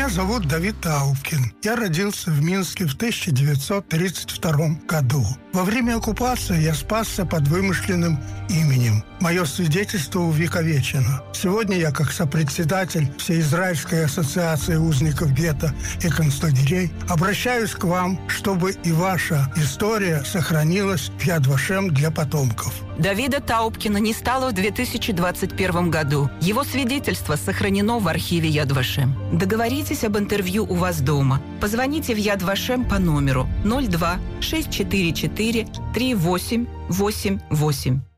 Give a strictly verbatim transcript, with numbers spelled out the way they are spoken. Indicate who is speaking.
Speaker 1: Меня зовут Давид Таубкин. Я родился в Минске в тысяча девятьсот тридцать втором году. Во время оккупации я спасся под вымышленным именем. Мое свидетельство увековечено. Сегодня я, как сопредседатель Всеизраильской ассоциации узников гетто и концлагерей, обращаюсь к вам, чтобы и ваша история сохранилась в Яд Вашем для потомков.
Speaker 2: Давида Таубкина не стало в две тысячи двадцать первом году. Его свидетельство сохранено в архиве Яд Вашем. Договоритесь об интервью у вас дома. Позвоните в Яд Вашем по номеру ноль два шесть четыре четыре три восемь восемь восемь.